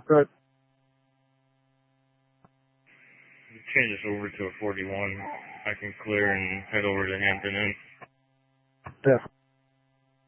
Good. Change this over to a 41. I can clear and head over to Hampton Inn. Yeah.